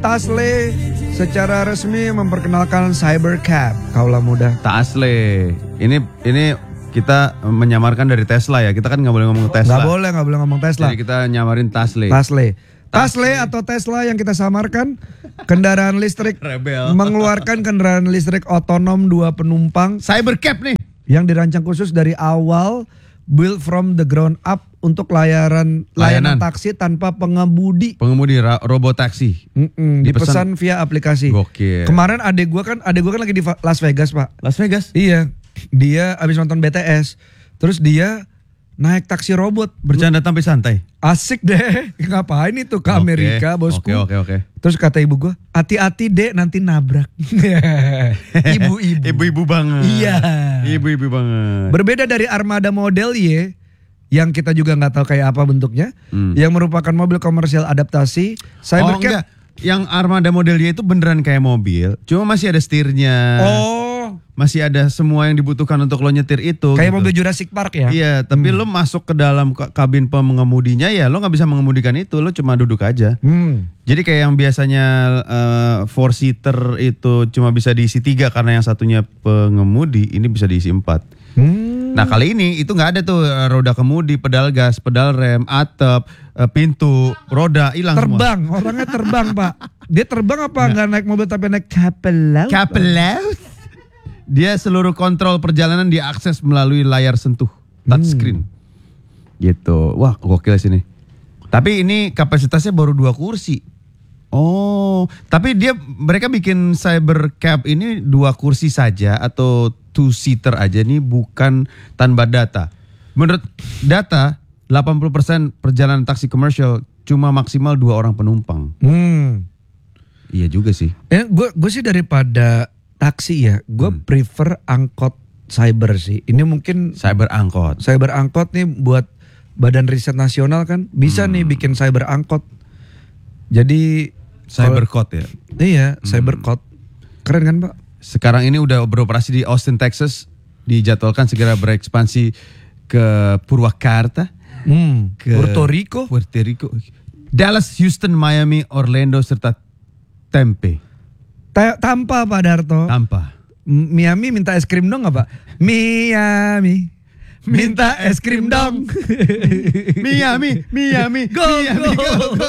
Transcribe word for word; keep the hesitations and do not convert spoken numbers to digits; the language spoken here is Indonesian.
Tasle secara resmi memperkenalkan Cybercab, kaulah muda. Tasle, ini ini kita menyamarkan dari Tesla ya. Kita kan nggak boleh ngomong Tesla. Nggak boleh, nggak boleh ngomong Tesla. Jadi kita nyamarin Tasle. Tasle. Tasle atau Tesla yang kita samarkan kendaraan listrik Rebel. mengeluarkan kendaraan listrik otonom dua penumpang Cybercab nih yang dirancang khusus dari awal, build from the ground up untuk layaran layanan, Layanan. taksi tanpa pengemudi. pengemudi ra- robot taksi. Mm-mm, dipesan Dipesan- via aplikasi. Gokil. Kemarin adek gua kan, adek gua kan lagi di Las Vegas, Pak. Las Vegas. Iya, dia abis nonton B T S, terus dia naik taksi robot. Bercanda sampai santai. Asik deh, ngapain itu ke Oke, Amerika, bosku. Oke oke oke. Terus kata ibu gua, hati-hati dek nanti nabrak. Ibu-ibu. Ibu-ibu banget. Iya. Ibu-ibu banget. Berbeda dari Armada Model Y yang kita juga nggak tahu kayak apa bentuknya, Hmm. yang merupakan mobil komersial adaptasi. Oh Cybercab. enggak, yang Armada modelnya itu beneran kayak mobil, cuma masih ada setirnya, Oh, masih ada semua yang dibutuhkan untuk lo nyetir itu. kayak gitu. mobil Jurassic Park ya? Iya, tapi lo masuk ke dalam ka- kabin pengemudinya ya lo nggak bisa mengemudikan itu, lo cuma duduk aja. Hmm. Jadi kayak yang biasanya uh, four seater itu cuma bisa diisi tiga karena yang satunya pengemudi, ini bisa diisi empat. Hmm. Nah kali ini itu nggak ada tuh uh, roda kemudi, pedal gas, pedal rem, atap, uh, pintu, roda hilang semua. Terbang, orangnya terbang Pak. Dia terbang apa nggak naik mobil tapi naik kapal laut? Kapal laut. Dia seluruh kontrol perjalanan diakses melalui layar sentuh touchscreen. Gitu. Wah, gokil sini. Tapi ini kapasitasnya baru dua kursi. Oh, tapi dia mereka bikin Cybercab ini dua kursi saja atau two seater aja nih, bukan tanpa data. Menurut data, delapan puluh persen perjalanan taksi komersial cuma maksimal dua orang penumpang. Hmm. Iya juga sih. Eh, gue gue sih daripada taksi ya, gue Hmm. prefer angkot cyber sih. Ini mungkin Cyber angkot. cyber angkot nih buat Badan Riset Nasional kan bisa Hmm. nih bikin cyber angkot. Jadi Cybercot ya. iya, cybercot. Keren kan, Pak? Sekarang ini udah beroperasi di Austin, Texas. Dijadwalkan segera berekspansi ke Purwakarta, Hmm. ke Puerto Rico. Puerto Rico, Dallas, Houston, Miami, Orlando serta Tempe, Ta- Tampa Pak Darto. Tampa. M- Miami minta es krim dong nggak Pak? Miami minta es krim dong. Miami, Miami, Go, Miami, go. go, go.